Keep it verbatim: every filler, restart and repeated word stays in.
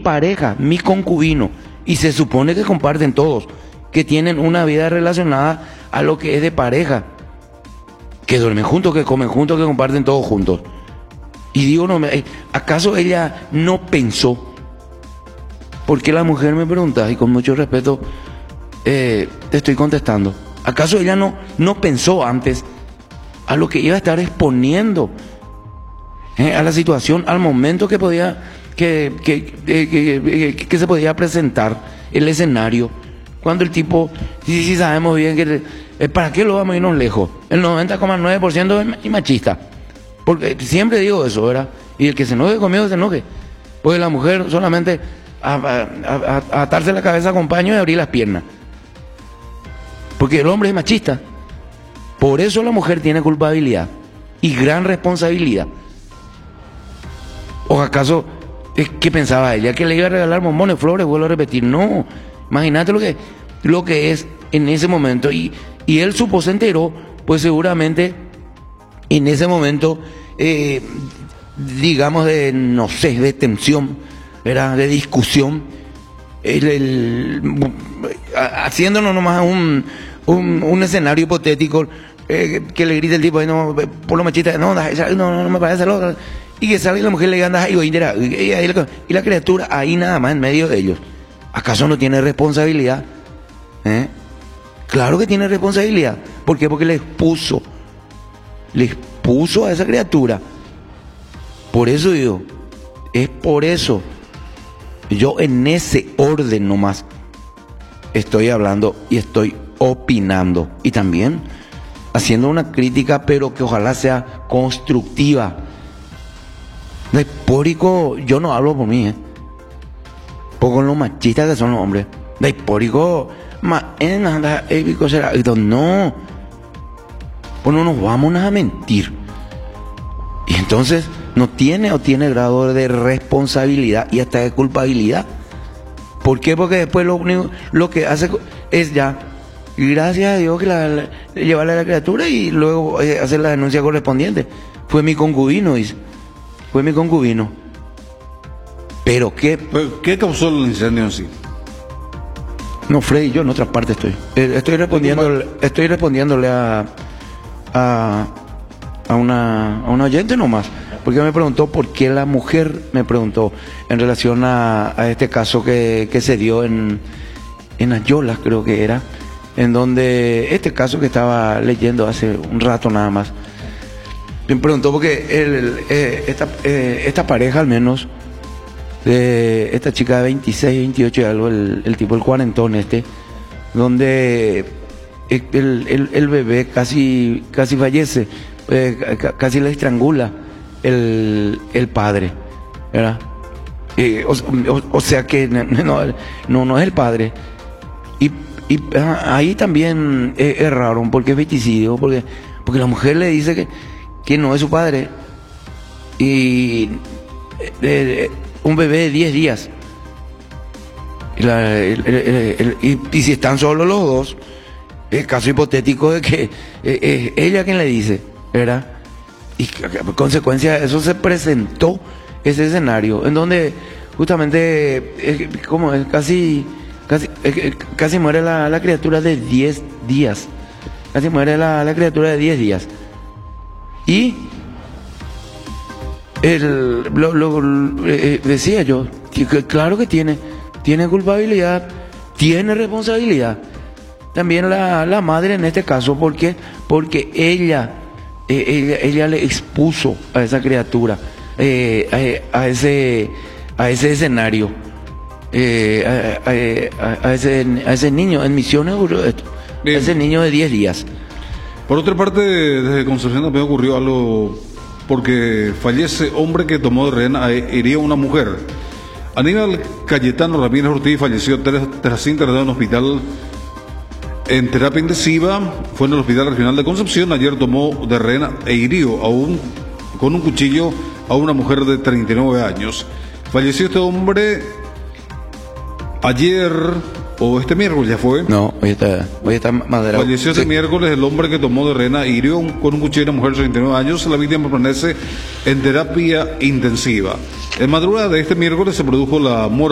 pareja, mi concubino, y se supone que comparten todos, que tienen una vida relacionada a lo que es de pareja, que duermen juntos, que comen juntos, que comparten todos juntos. Y digo, no, ¿acaso ella no pensó? Porque la mujer me pregunta, y con mucho respeto eh, te estoy contestando, ¿acaso ella no, no pensó antes a lo que iba a estar exponiendo, eh, a la situación, al momento que podía que, que, que, que, que, que se podía presentar el escenario? Cuando el tipo, sí, sí sabemos bien que eh, ¿para qué lo vamos a irnos lejos? El noventa coma nueve por ciento es machista, porque siempre digo eso, ¿verdad? Y el que se enoje conmigo se enoje, porque la mujer solamente a, a, a, a atarse la cabeza con paño y abrir las piernas, porque el hombre es machista. Por eso la mujer tiene culpabilidad y gran responsabilidad. ¿O acaso qué pensaba ella? ¿Que le iba a regalar bombones, flores? Vuelvo a repetir, no. Imagínate lo que, lo que es en ese momento. Y, y él supo, se enteró, pues seguramente en ese momento, eh, digamos, de, no sé, de tensión, ¿verdad? De discusión, el, el, haciéndonos nomás un, un, un escenario hipotético, eh, que le grite el tipo, no, por lo machista, no, no, no, no me parece loco, y que salga la mujer le anda y, y, y la criatura ahí nada más en medio de ellos. ¿Acaso no tiene responsabilidad? ¿Eh? Claro que tiene responsabilidad. ¿Por qué? Porque le expuso, le expuso a esa criatura. Por eso digo, es por eso. Yo en ese orden nomás estoy hablando y estoy opinando. Y también haciendo una crítica, pero que ojalá sea constructiva. De hipórico, yo no hablo por mí, ¿eh? Con los machistas que son los hombres. De hipórico, no. Pues no nos vamos a mentir. Y entonces no tiene o tiene grado de responsabilidad y hasta de culpabilidad. ¿Por qué? Porque después lo único lo que hace es ya, gracias a Dios, que la, la, llevarle a la criatura y luego eh, hacer la denuncia correspondiente. Fue mi concubino, dice. Fue mi concubino. Pero qué... ¿Qué causó el incendio en sí? No, Freddy, yo en otra parte estoy. Eh, estoy respondiéndole, estoy respondiéndole a a, a una a una oyente nomás, porque me preguntó por qué la mujer me preguntó en relación a, a este caso que, que se dio en en Ayolas, creo que era, en donde este caso que estaba leyendo hace un rato nada más. Me preguntó porque el, el, eh, esta eh, esta pareja al menos, de esta chica de veintiséis, veintiocho y algo, el, el tipo, el cuarentón este, donde el, el, el bebé casi casi fallece, eh, casi le estrangula el, el padre, ¿verdad? Eh, o, o, o sea que no, no, no es el padre. Y, y ahí también es, es raro, porque es feminicidio, porque, porque la mujer le dice que, que no es su padre. Y... Eh, un bebé de diez días. Y, la, el, el, el, el, y, y si están solos los dos, el caso hipotético de que es eh, ella quien le dice, ¿verdad? Y por consecuencia de eso se presentó ese escenario en donde justamente eh, como es casi casi eh, casi muere la, la criatura de diez días. Casi muere la, la criatura de diez días. Y El, lo, lo, eh, decía yo, que, que claro que tiene, tiene culpabilidad, tiene responsabilidad. También la, la madre en este caso, ¿por qué? Porque ella, eh, ella, ella le expuso a esa criatura, eh, a, a, ese, a ese escenario, eh, a, a, a, ese, a ese niño. En Misiones ocurrió esto, a ese niño de diez días. Por otra parte, desde Concepción también ocurrió algo, porque fallece hombre que tomó de rehén a herir a una mujer. Aníbal Cayetano Ramírez Ortiz falleció tras, tras internado en un hospital en terapia intensiva. Fue en el Hospital Regional de Concepción. Ayer tomó de rehén e hirió a un, con un cuchillo a una mujer de treinta y nueve años. Falleció este hombre ayer, o este miércoles ya fue. No, hoy está, hoy está maderado. Falleció este sí. miércoles el hombre que tomó de rehén e hirió con un cuchillo a una mujer de treinta y nueve años. La víctima permanece en terapia intensiva. En madrugada de este miércoles se produjo la muerte